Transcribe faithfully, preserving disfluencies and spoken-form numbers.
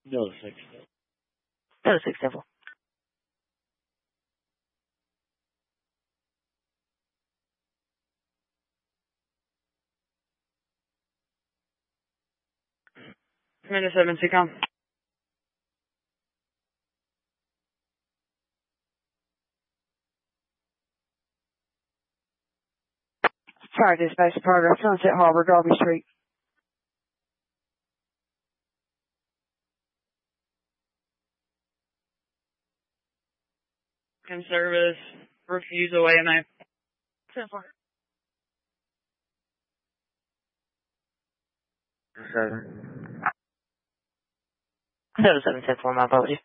No six. No six seven. Commander seven, C COM. Fire dispatch to progress, Sunset Harbor, Darby Street. Can service, refuse away A M A. ten four. Seven. No seven ten four, my apologies.